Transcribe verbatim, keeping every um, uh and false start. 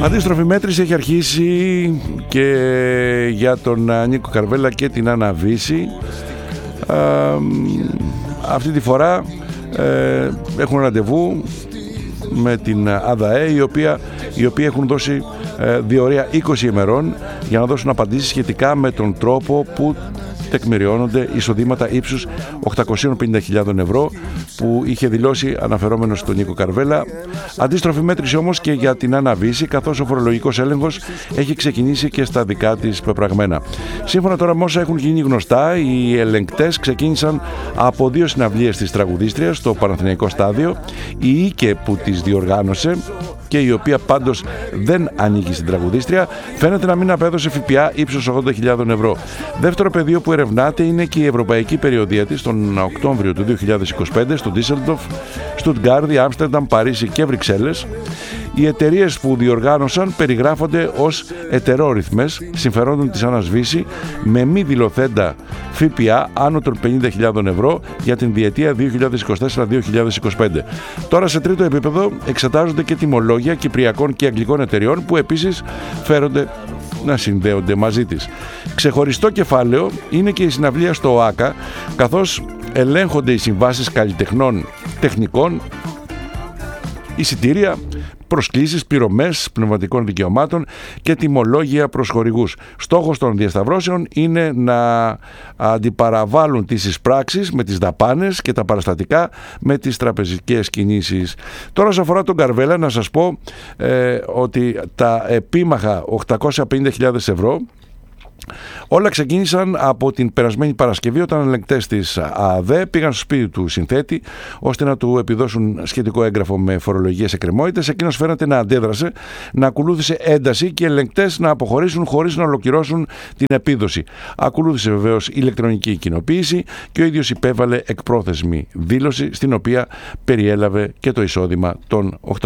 Αντίστροφη μέτρηση έχει αρχίσει και για τον Νίκο Καρβέλα και την Άννα Βύση. Α, αυτή τη φορά ε, έχουν ραντεβού με την ΑΔΑΕ, η οποία, οι οποίοι έχουν δώσει ε, διορία είκοσι ημερών για να δώσουν απαντήσεις σχετικά με τον τρόπο που τεκμηριώνονται εισοδήματα ύψους οκτακόσιες πενήντα χιλιάδες ευρώ που είχε δηλώσει αναφερόμενος στον Νίκο Καρβέλα. Αντίστροφη μέτρηση όμως και για την Άννα Βύση, καθώς ο φορολογικός έλεγχος έχει ξεκινήσει και στα δικά της πεπραγμένα. Σύμφωνα τώρα με όσα έχουν γίνει γνωστά, οι ελεγκτές ξεκίνησαν από δύο συναυλίες της τραγουδίστριας στο Παναθηναϊκό Στάδιο. Η ΙΚΕ που τις διοργάνωσε και η οποία πάντως δεν ανήκει στην τραγουδίστρια, φαίνεται να μην απέδωσε ΦΠΑ ύψους ογδόντα χιλιάδες ευρώ. Δεύτερο πεδίο που ερευνάται είναι και η ευρωπαϊκή περιοδία της τον Οκτώβριο του δύο χιλιάδες είκοσι πέντε στο Ντίσσελντορφ, Στουτγκάρδη, Άμστερνταμ, Παρίσι και Βρυξέλλες. Οι εταιρείες που διοργάνωσαν περιγράφονται ως ετερόρυθμες συμφερόντων της Άννας Βύση με μη δηλωθέντα ΦΠΑ άνω των πενήντα χιλιάδες ευρώ για την διετία δύο χιλιάδες είκοσι τέσσερα δύο χιλιάδες είκοσι πέντε. Τώρα σε τρίτο επίπεδο εξετάζονται και τιμολόγια κυπριακών και αγγλικών εταιρεών που επίσης φέρονται να συνδέονται μαζί της. Ξεχωριστό κεφάλαιο είναι και η συναυλία στο ΟΑΚΑ, καθώς ελέγχονται οι συμβάσεις καλλιτεχνών τεχνικών, εισιτήρια, προσκλήσεις, πληρωμές πνευματικών δικαιωμάτων και τιμολόγια προς χορηγούς. Στόχος των διασταυρώσεων είναι να αντιπαραβάλουν τις εισπράξεις με τις δαπάνες και τα παραστατικά με τις τραπεζικές κινήσεις. Τώρα, όσον αφορά τον Καρβέλα, να σας πω ε, ότι τα επίμαχα οκτακόσιες πενήντα χιλιάδες ευρώ όλα ξεκίνησαν από την περασμένη Παρασκευή, όταν ελεγκτές της ΑΔΕ πήγαν στο σπίτι του συνθέτη ώστε να του επιδώσουν σχετικό έγγραφο με φορολογικές εκκρεμότητες. Εκείνος φαίνεται να αντέδρασε, να ακολούθησε ένταση και οι ελεγκτές να αποχωρήσουν χωρίς να ολοκληρώσουν την επίδοση. Ακολούθησε βεβαίως ηλεκτρονική κοινοποίηση και ο ίδιος υπέβαλε εκπρόθεσμη δήλωση στην οποία περιέλαβε και το εισόδημα των